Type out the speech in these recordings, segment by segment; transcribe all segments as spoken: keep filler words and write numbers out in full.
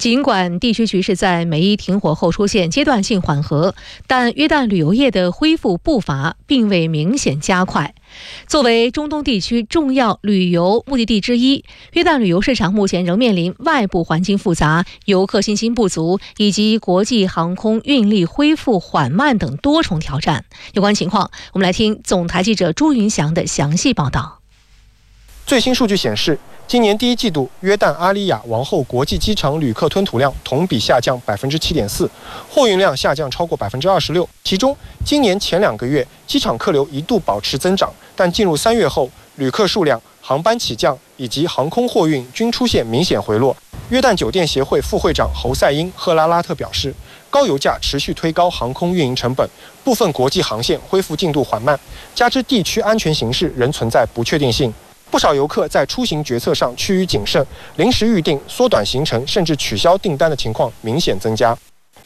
尽管地区局势在美伊停火后出现阶段性缓和，但约旦旅游业的恢复步伐并未明显加快。作为中东地区重要旅游目的地之一，约旦旅游市场目前仍面临外部环境复杂、游客信心不足以及国际航空运力恢复缓慢等多重挑战。有关情况，我们来听总台记者朱云祥的详细报道。 最新数据显示，今年第一季度，约旦阿里亚王后国际机场旅客吞吐量同比下降 百分之七点四， 货运量下降超过 百分之二十六。 其中，今年前两个月，机场客流一度保持增长，但进入三月后，旅客数量、航班起降以及航空货运均出现明显回落。约旦酒店协会副会长侯赛因·赫拉拉特表示，高油价持续推高航空运营成本，部分国际航线恢复进度缓慢，加之地区安全形势仍存在不确定性。不少游客在出行决策上趋于谨慎，临时预订、缩短行程，甚至取消订单的情况明显增加。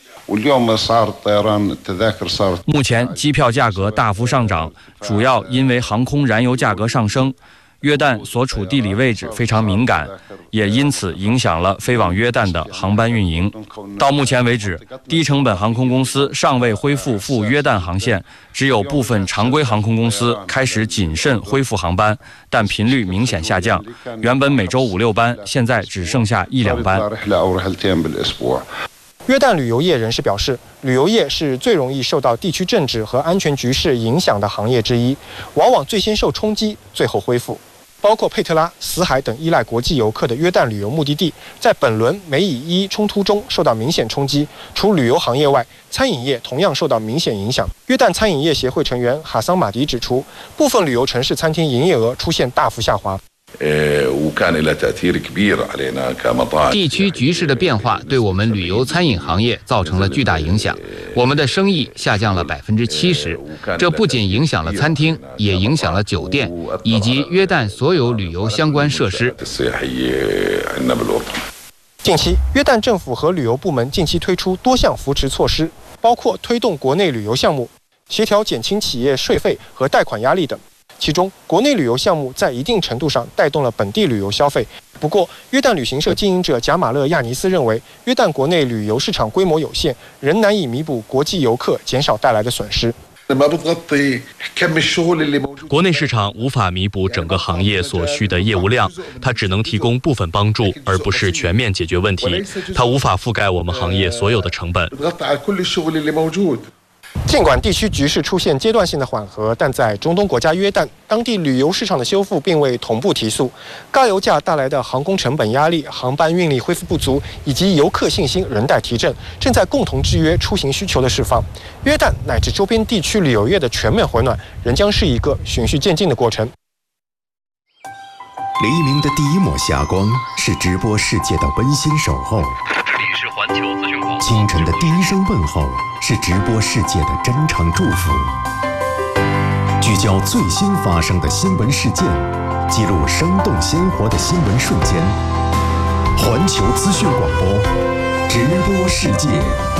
目前机票价格大幅上涨，主要因为航空燃油价格上升。约旦所处地理位置非常敏感，也因此影响了飞往约旦的航班运营。到目前为止，低成本航空公司尚未恢复赴约旦航线，只有部分常规航空公司开始谨慎恢复航班，但频率明显下降。原本每周五六班，现在只剩下一两班。 约旦旅游业人士表示，旅游业是最容易受到地区政治和安全局势影响的行业之一，往往最先受冲击，最后恢复。包括佩特拉、死海等依赖国际游客的约旦旅游目的地，在本轮美以伊冲突中受到明显冲击。除旅游行业外，餐饮业同样受到明显影响。约旦餐饮业协会成员哈桑马迪指出，部分旅游城市餐厅营业额出现大幅下滑。 地区局势的变化对我们旅游餐饮行业造成了巨大影响，我们的生意下降了百分之七十。这不仅影响了餐厅，也影响了酒店以及约旦所有旅游相关设施。 近期，约旦政府和旅游部门近期推出多项扶持措施，包括推动国内旅游项目，协调减轻企业税费和贷款压力等。其中，国内旅游项目在一定程度上带动了本地旅游消费。不过，约旦旅行社经营者贾马勒亚尼斯认为，约旦国内旅游市场规模有限，仍难以弥补国际游客减少带来的损失。 国内市场无法弥补整个行业所需的业务量，它只能提供部分帮助，而不是全面解决问题。它无法覆盖我们行业所有的成本。 尽管地区局势出现阶段性的缓和，但在中东国家约旦，当地旅游市场的修复并未同步提速。高油价带来的航空成本压力、航班运力恢复不足，以及游客信心仍待提振，正在共同制约出行需求的释放。约旦乃至周边地区旅游业的全面回暖，仍将是一个循序渐进的过程。 黎明的第一抹霞光是直播世界的温馨守候， 这里是环球资讯广播。 清晨的第一声问候是直播世界的真诚祝福。聚焦最新发生的新闻事件，记录生动鲜活的新闻瞬间。环球资讯广播，直播世界。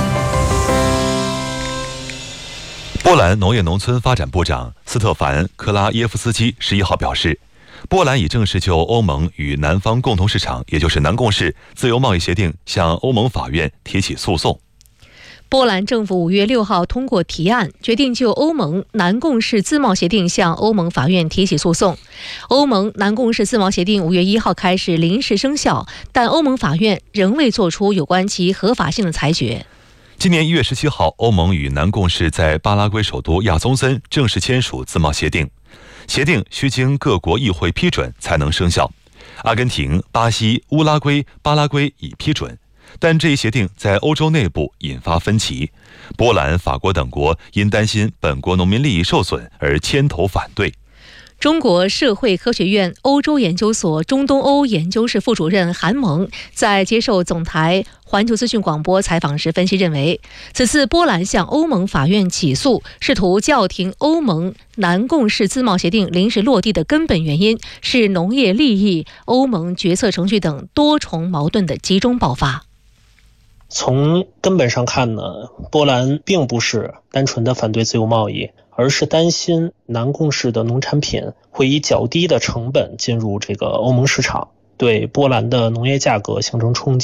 波兰农业农村发展部长斯特凡·克拉耶夫斯基十一号表示，波兰已正式就欧盟与南方共同市场，也就是南共识自由贸易协定向欧盟法院提起诉讼。 波兰政府五月六号通过提案，决定就欧盟南共识自贸协定向欧盟法院提起诉讼。欧盟南共识自贸协定五月一号开始临时生效，但欧盟法院仍未作出有关其合法性的裁决。 今年一月十七号，欧盟与南共识在巴拉圭首都亚松森正式签署自贸协定。协定需经各国议会批准才能生效。阿根廷、巴西、乌拉圭、巴拉圭已批准，但这一协定在欧洲内部引发分歧。波兰、法国等国因担心本国农民利益受损而牵头反对。 中国社会科学院欧洲研究所中东欧研究室副主任韩萌在接受总台环球资讯广播采访时分析认为，此次波兰向欧盟法院起诉，试图叫停欧盟南共识自贸协定临时落地的根本原因是农业利益、欧盟决策程序等多重矛盾的集中爆发。 从根本上看呢，波兰并不是单纯的反对自由贸易，而是担心南共识的农产品会以较低的成本进入这个欧盟市场，对波兰的农业价格形成冲击。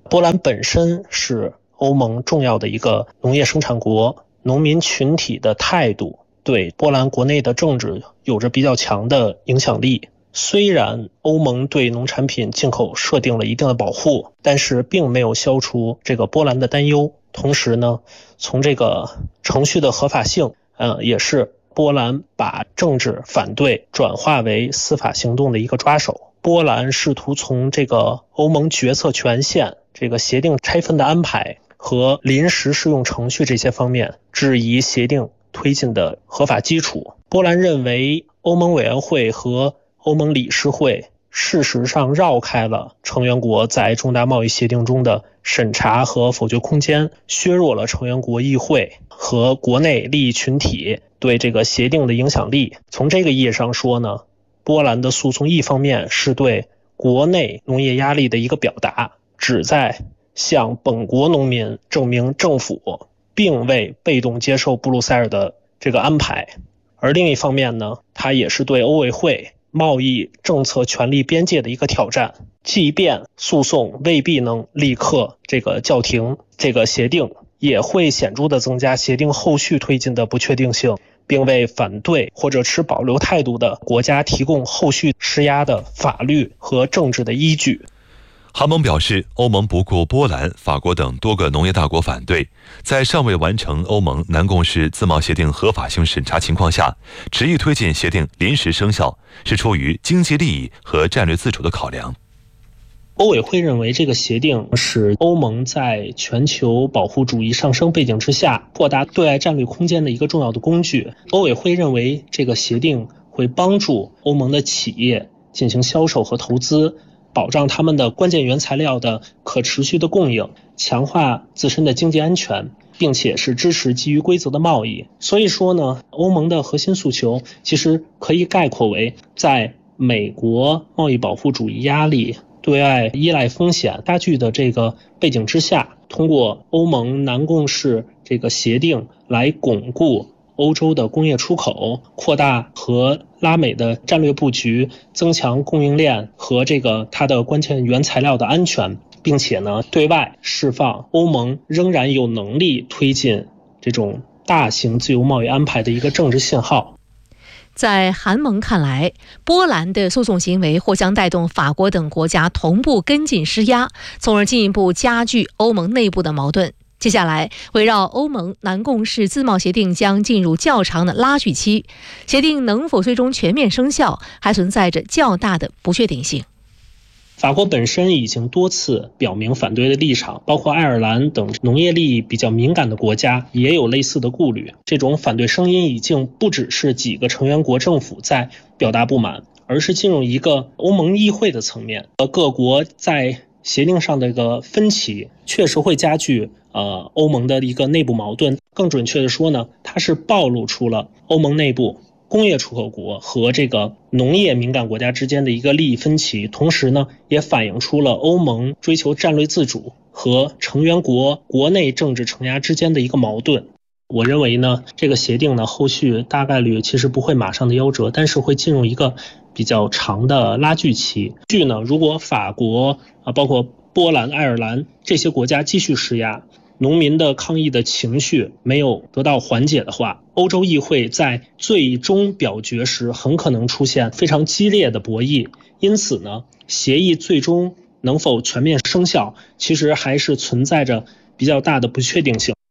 波兰本身是欧盟重要的一个农业生产国，农民群体的态度对波兰国内的政治有着比较强的影响力。虽然欧盟对农产品进口设定了一定的保护，但是并没有消除这个波兰的担忧。同时呢，从这个程序的合法性，呃，也是波兰把政治反对转化为司法行动的一个抓手。波兰试图从这个欧盟决策权限、这个协定拆分的安排和临时适用程序这些方面质疑协定推进的合法基础。波兰认为欧盟委员会和欧盟理事会事实上绕开了成员国在重大贸易协定中的审查和否决空间，削弱了成员国议会和国内利益群体对这个协定的影响力。从这个意义上说呢，波兰的诉讼一方面是对国内农业压力的一个表达，旨在向本国农民证明政府并未被动接受布鲁塞尔的这个安排；而另一方面呢，它也是对欧委会贸易政策权力边界的一个挑战。即便诉讼未必能立刻这个叫停这个协定，也会显著地增加协定后续推进的不确定性，并为反对或者持保留态度的国家提供后续施压的法律和政治的依据。 韩盟表示，欧盟不顾波兰、法国等多个农业大国反对，在尚未完成欧盟南共识自贸协定合法性审查情况下，执意推进协定临时生效，是出于经济利益和战略自主的考量。 欧委会认为这个协定是欧盟在全球保护主义上升背景之下扩大对外战略空间的一个重要的工具。欧委会认为这个协定会帮助欧盟的企业进行销售和投资，保障他们的关键原材料的可持续的供应，强化自身的经济安全，并且是支持基于规则的贸易。所以说呢，欧盟的核心诉求其实可以概括为，在美国贸易保护主义压力、对外依赖风险加剧的这个背景之下，通过欧盟南共识这个协定来巩固欧洲的工业出口，扩大和拉美的战略布局，增强供应链和这个它的关键原材料的安全，并且呢，对外释放欧盟仍然有能力推进这种大型自由贸易安排的一个政治信号。 在韩盟看来，波兰的诉讼行为或将带动法国等国家同步跟进施压，从而进一步加剧欧盟内部的矛盾。接下来，围绕欧盟南共识自贸协定将进入较长的拉锯期，协定能否最终全面生效，还存在着较大的不确定性。 法国本身已经多次表明反对的立场，包括爱尔兰等农业利益比较敏感的国家也有类似的顾虑。这种反对声音已经不只是几个成员国政府在表达不满，而是进入一个欧盟议会的层面，呃，各国在协定上的一个分歧确实会加剧呃欧盟的一个内部矛盾。更准确的说呢，它是暴露出了欧盟内部工业出口国和这个农业敏感国家之间的一个利益分歧，同时呢，也反映出了欧盟追求战略自主和成员国国内政治承压之间的一个矛盾。我认为呢，这个协定呢，后续大概率其实不会马上的夭折，但是会进入一个比较长的拉锯期。据呢，如果法国啊，包括波兰、爱尔兰这些国家继续施压，农民的抗议的情绪没有得到缓解的话，欧洲议会在最终表决时很可能出现非常激烈的博弈。因此呢，协议最终能否全面生效，其实还是存在着比较大的不确定性。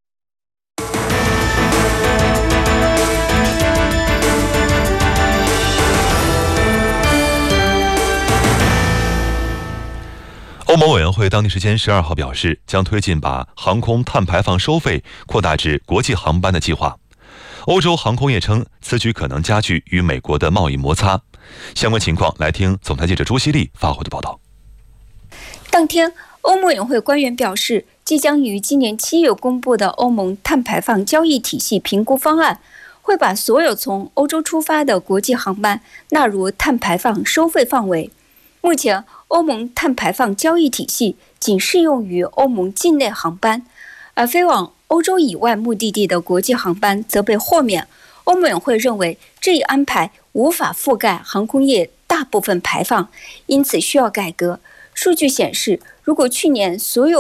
欧盟委员会当地时间十二号表示，将推进把航空碳排放收费扩大至国际航班的计划。欧洲航空业称，此举可能加剧与美国的贸易摩擦。相关情况，来听总台记者朱希丽发回的报道。 当天，欧盟委员会官员表示，即将于今年七月公布的欧盟碳排放交易体系评估方案，会把所有从欧洲出发的国际航班纳入碳排放收费范围。目前，欧盟碳排放交易体系仅适用于欧盟境内航班，而飞往欧洲以外目的地的国际航班则被豁免。欧盟委员会认为，这一安排无法覆盖航空业大部分排放，因此需要改革。 数据显示，如果去年所有